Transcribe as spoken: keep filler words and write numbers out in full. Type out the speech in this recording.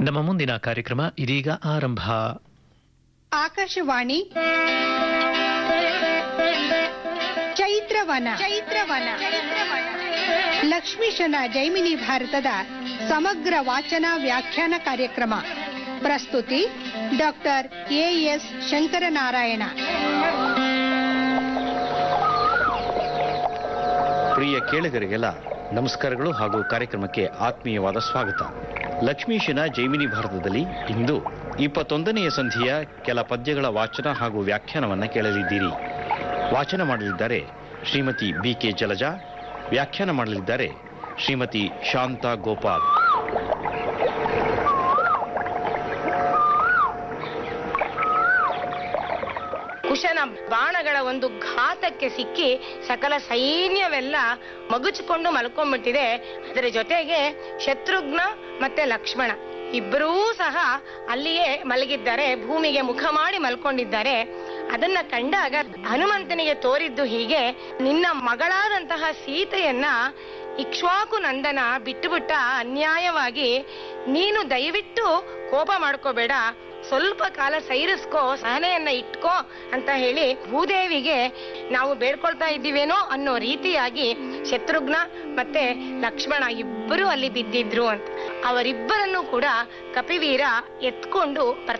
ನಮ್ಮ ಮುಂದಿನ ಕಾರ್ಯಕ್ರಮ ಇದೀಗ ಆರಂಭ. ಆಕಾಶವಾಣಿ ಚೈತ್ರವನ ಚೈತ್ರವನ ಲಕ್ಷ್ಮೀಶನ ಜೈಮಿನಿ ಭಾರತದ ಸಮಗ್ರ ವಾಚನ ವ್ಯಾಖ್ಯಾನ ಕಾರ್ಯಕ್ರಮ. ಪ್ರಸ್ತುತಿ ಡಾಕ್ಟರ್ ಎ ಎಸ್ ಶಂಕರನಾರಾಯಣ. ಪ್ರಿಯ ಕೇಳುಗರಿಗೆಲ್ಲ ನಮಸ್ಕಾರಗಳು ಹಾಗೂ ಕಾರ್ಯಕ್ರಮಕ್ಕೆ ಆತ್ಮೀಯವಾದ ಸ್ವಾಗತ. ಲಕ್ಷ್ಮೀಶನ ಜೈಮಿನಿ ಭಾರತದಲ್ಲಿ ಇಂದು ಇಪ್ಪತ್ತೊಂದನೆಯ ಸಂಧಿಯ ಕೆಲ ಪದ್ಯಗಳ ವಾಚನ ಹಾಗೂ ವ್ಯಾಖ್ಯಾನವನ್ನು ಕೇಳಲಿದ್ದೀರಿ. ವಾಚನ ಮಾಡಲಿದ್ದಾರೆ ಶ್ರೀಮತಿ ಬಿ ಕೆ ಜಲಜಾ, ವ್ಯಾಖ್ಯಾನ ಮಾಡಲಿದ್ದಾರೆ ಶ್ರೀಮತಿ ಶಾಂತಾ ಗೋಪಾಲ್. ಕುಶನ ಬಾಣಗಳ ಒಂದು ಘಾತಕ್ಕೆ ಸಿಕ್ಕಿ ಸಕಲ ಸೈನ್ಯವೆಲ್ಲ ಮಗುಚಿಕೊಂಡು ಮಲ್ಕೊಂಡ್ಬಿಟ್ಟಿದೆ. ಅದರ ಜೊತೆಗೆ ಶತ್ರುಘ್ನ ಮತ್ತೆ ಲಕ್ಷ್ಮಣ ಇಬ್ಬರೂ ಸಹ ಅಲ್ಲಿಯೇ ಮಲಗಿದ್ದಾರೆ, ಭೂಮಿಗೆ ಮುಖ ಮಾಡಿ ಮಲ್ಕೊಂಡಿದ್ದಾರೆ. ಅದನ್ನ ಕಂಡಾಗ ಹನುಮಂತನಿಗೆ ತೋರಿದ್ದು ಹೀಗೆ, ನಿನ್ನ ಮಗಳಾದಂತಹ ಸೀತೆಯನ್ನ ಇಕ್ಷ್ವಾಕು ನಂದನ ಬಿಟ್ಟುಬಿಟ್ಟ ಅನ್ಯಾಯವಾಗಿ, ನೀನು ದಯವಿಟ್ಟು ಕೋಪ ಮಾಡ್ಕೋಬೇಡ, ಸ್ವಲ್ಪ ಕಾಲ ಸೈರಿಸ್ಕೋ, ಸಹನೆಯನ್ನ ಇಟ್ಕೋ ಅಂತ ಹೇಳಿ ಭೂದೇವಿಗೆ ನಾವು ಬೇಡ್ಕೊಳ್ತಾ ಇದ್ದೀವೇನೋ ಅನ್ನೋ ರೀತಿಯಾಗಿ ಶತ್ರುಘ್ನ ಮತ್ತೆ ಲಕ್ಷ್ಮಣ ಇಬ್ಬರು ಅಲ್ಲಿ ಬಿದ್ದಿದ್ರು ಅಂತ. ಅವರಿಬ್ಬರನ್ನು ಕೂಡ ಕಪಿವೀರ ಎತ್ಕೊಂಡು ಬರ್ತಾ